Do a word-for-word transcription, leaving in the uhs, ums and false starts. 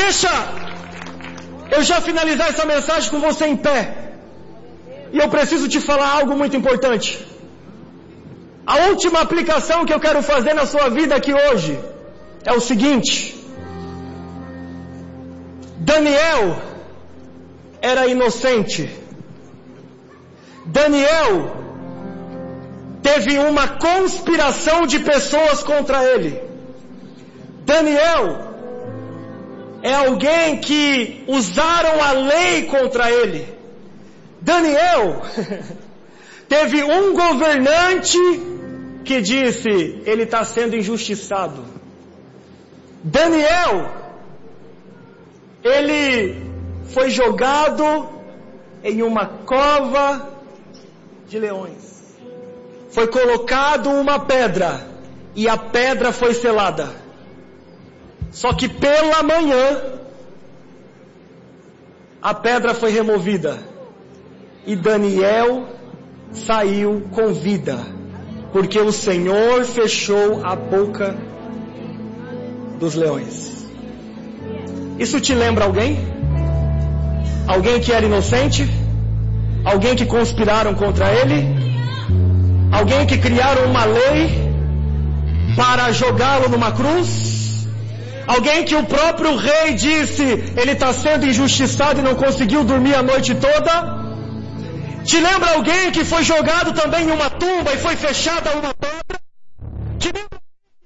deixa eu já finalizar essa mensagem com você em pé. E eu preciso te falar algo muito importante. A última aplicação que eu quero fazer na sua vida aqui hoje é o seguinte: Daniel era inocente. Daniel teve uma conspiração de pessoas contra ele. Daniel é alguém que usaram a lei contra ele. Daniel teve um governante que disse: ele está sendo injustiçado. Daniel, ele foi jogado em uma cova de leões. Foi colocado uma pedra e a pedra foi selada. Só que pela manhã a pedra foi removida e Daniel saiu com vida, porque o Senhor fechou a boca dos leões. Isso te lembra alguém? Alguém que era inocente? Alguém que conspiraram contra ele? Alguém que criaram uma lei para jogá-lo numa cruz? Alguém que o próprio rei disse: ele está sendo injustiçado e não conseguiu dormir a noite toda? Te lembra alguém que foi jogado também em uma tumba e foi fechada uma pedra? Te lembra